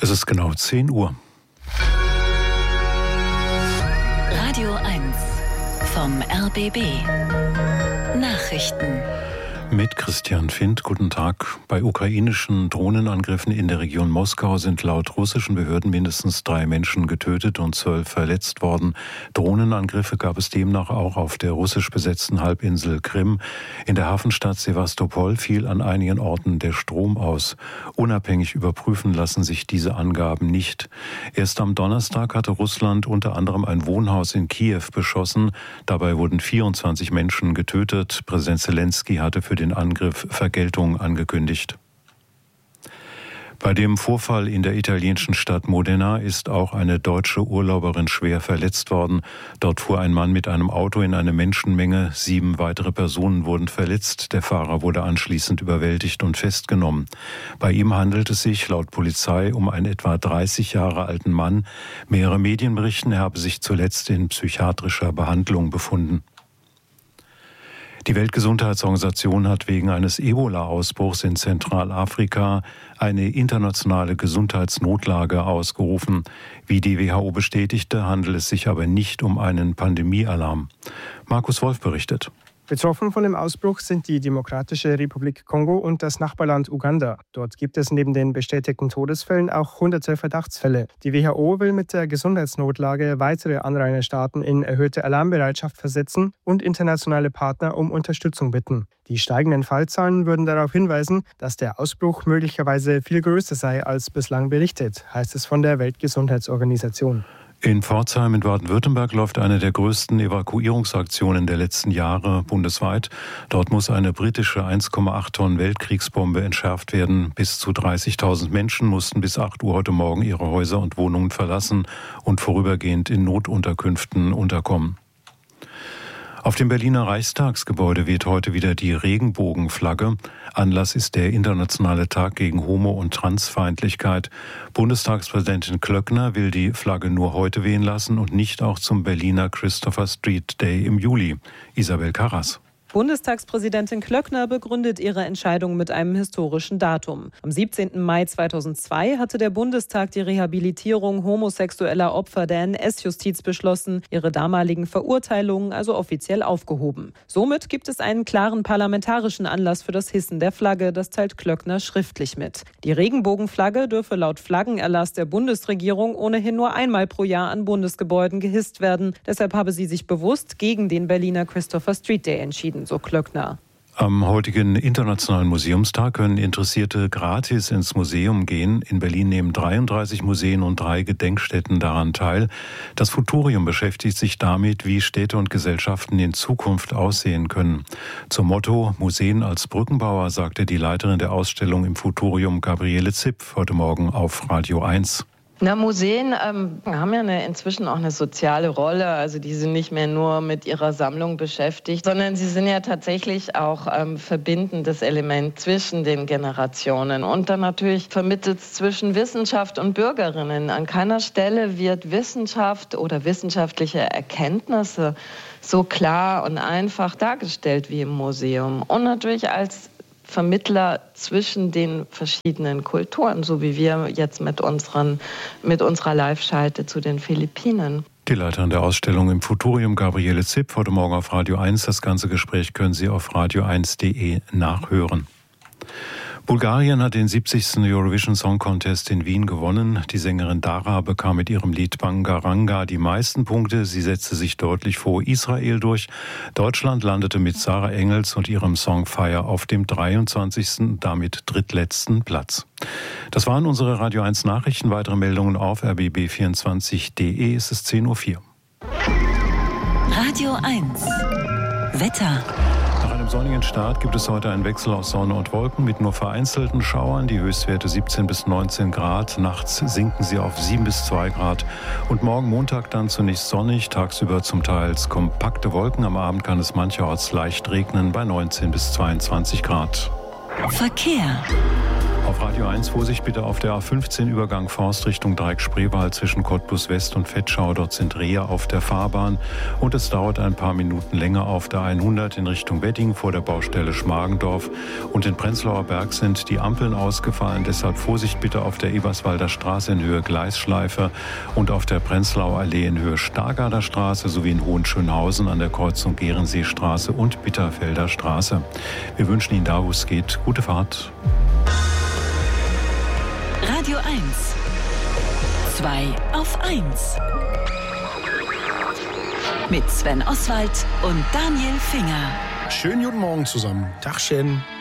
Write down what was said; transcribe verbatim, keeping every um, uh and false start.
Es ist genau zehn Uhr. Radio eins vom R B B. Nachrichten. Mit Christian Findt, guten Tag. Bei ukrainischen Drohnenangriffen in der Region Moskau sind laut russischen Behörden mindestens drei Menschen getötet und zwölf verletzt worden. Drohnenangriffe gab es demnach auch auf der russisch besetzten Halbinsel Krim. In der Hafenstadt Sewastopol fiel an einigen Orten der Strom aus. Unabhängig überprüfen lassen sich diese Angaben nicht. Erst am Donnerstag hatte Russland unter anderem ein Wohnhaus in Kiew beschossen. Dabei wurden vierundzwanzig Menschen getötet. Präsident Zelensky hatte für den Angriff Vergeltung angekündigt. Bei dem Vorfall in der italienischen Stadt Modena ist auch eine deutsche Urlauberin schwer verletzt worden. Dort fuhr ein Mann mit einem Auto in eine Menschenmenge. Sieben weitere Personen wurden verletzt. Der Fahrer wurde anschließend überwältigt und festgenommen. Bei ihm handelt es sich laut Polizei um einen etwa dreißig Jahre alten Mann. Mehrere Medien berichten, er habe sich zuletzt in psychiatrischer Behandlung befunden. Die Weltgesundheitsorganisation hat wegen eines Ebola-Ausbruchs in Zentralafrika eine internationale Gesundheitsnotlage ausgerufen. Wie die W H O bestätigte, handelt es sich aber nicht um einen Pandemiealarm. Markus Wolf berichtet. Betroffen von dem Ausbruch sind die Demokratische Republik Kongo und das Nachbarland Uganda. Dort gibt es neben den bestätigten Todesfällen auch hunderte Verdachtsfälle. Die W H O will mit der Gesundheitsnotlage weitere Anrainerstaaten in erhöhte Alarmbereitschaft versetzen und internationale Partner um Unterstützung bitten. Die steigenden Fallzahlen würden darauf hinweisen, dass der Ausbruch möglicherweise viel größer sei als bislang berichtet, heißt es von der Weltgesundheitsorganisation. In Pforzheim in Baden-Württemberg läuft eine der größten Evakuierungsaktionen der letzten Jahre bundesweit. Dort muss eine britische eins Komma acht Tonnen Weltkriegsbombe entschärft werden. Bis zu dreißigtausend Menschen mussten bis acht Uhr heute Morgen ihre Häuser und Wohnungen verlassen und vorübergehend in Notunterkünften unterkommen. Auf dem Berliner Reichstagsgebäude weht heute wieder die Regenbogenflagge. Anlass ist der Internationale Tag gegen Homo- und Transfeindlichkeit. Bundestagspräsidentin Klöckner will die Flagge nur heute wehen lassen und nicht auch zum Berliner Christopher Street Day im Juli. Isabel Karras. Bundestagspräsidentin Klöckner begründet ihre Entscheidung mit einem historischen Datum. Am siebzehnten Mai zweitausendzwei hatte der Bundestag die Rehabilitierung homosexueller Opfer der N S-Justiz beschlossen, ihre damaligen Verurteilungen also offiziell aufgehoben. Somit gibt es einen klaren parlamentarischen Anlass für das Hissen der Flagge, das teilt Klöckner schriftlich mit. Die Regenbogenflagge dürfe laut Flaggenerlass der Bundesregierung ohnehin nur einmal pro Jahr an Bundesgebäuden gehisst werden. Deshalb habe sie sich bewusst gegen den Berliner Christopher Street Day entschieden, so Klöckner. Am heutigen Internationalen Museumstag können Interessierte gratis ins Museum gehen. In Berlin nehmen dreiunddreißig Museen und drei Gedenkstätten daran teil. Das Futurium beschäftigt sich damit, wie Städte und Gesellschaften in Zukunft aussehen können. Zum Motto Museen als Brückenbauer sagte die Leiterin der Ausstellung im Futurium, Gabriele Zipf, heute Morgen auf Radio eins. Na, Museen ähm, haben ja eine, inzwischen auch eine soziale Rolle. Also die sind nicht mehr nur mit ihrer Sammlung beschäftigt, sondern sie sind ja tatsächlich auch ähm, verbindendes Element zwischen den Generationen. Und dann natürlich vermittelt es zwischen Wissenschaft und Bürgerinnen. An keiner Stelle wird Wissenschaft oder wissenschaftliche Erkenntnisse so klar und einfach dargestellt wie im Museum. Und natürlich als Vermittler zwischen den verschiedenen Kulturen, so wie wir jetzt mit, unseren, mit unserer Live-Schalte zu den Philippinen. Die Leiterin der Ausstellung im Futurium, Gabriele Zipf, heute Morgen auf Radio eins. Das ganze Gespräch können Sie auf radio eins punkt de nachhören. Bulgarien hat den siebzigsten Eurovision Song Contest in Wien gewonnen. Die Sängerin Dara bekam mit ihrem Lied Bangaranga die meisten Punkte. Sie setzte sich deutlich vor Israel durch. Deutschland landete mit Sarah Engels und ihrem Song Fire auf dem dreiundzwanzigsten, damit drittletzten Platz. Das waren unsere Radio eins Nachrichten. Weitere Meldungen auf r b b vierundzwanzig punkt de. Es ist zehn Uhr vier. Radio eins. Wetter. Nach einem sonnigen Start gibt es heute einen Wechsel aus Sonne und Wolken mit nur vereinzelten Schauern. Die Höchstwerte siebzehn bis neunzehn Grad. Nachts sinken sie auf sieben bis zwei Grad. Und morgen Montag dann zunächst sonnig, tagsüber zum Teil kompakte Wolken. Am Abend kann es mancherorts leicht regnen bei neunzehn bis zweiundzwanzig Grad. Verkehr. Auf Radio eins Vorsicht bitte auf der A fünfzehn Übergang Forst Richtung Dreieck-Spreewald zwischen Cottbus West und Vetschau. Dort sind Rehe auf der Fahrbahn und es dauert ein paar Minuten länger auf der hundert in Richtung Wedding vor der Baustelle Schmargendorf. Und in Prenzlauer Berg sind die Ampeln ausgefallen. Deshalb Vorsicht bitte auf der Eberswalder Straße in Höhe Gleisschleife und auf der Prenzlauer Allee in Höhe Stargarder Straße sowie in Hohenschönhausen an der Kreuzung Gehrenseestraße und Bitterfelder Straße. Wir wünschen Ihnen da, wo es geht, gute Fahrt. Radio eins. zwei auf eins. Mit Sven Oswald und Daniel Finger. Schönen guten Morgen zusammen. Tagchen.